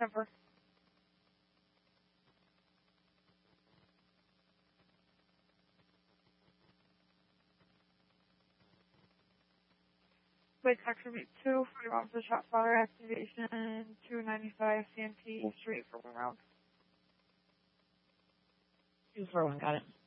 Temper. By Sector 2, 40 rounds of shot fire activation, 295 CMP, straight for 1 round. 241, got it.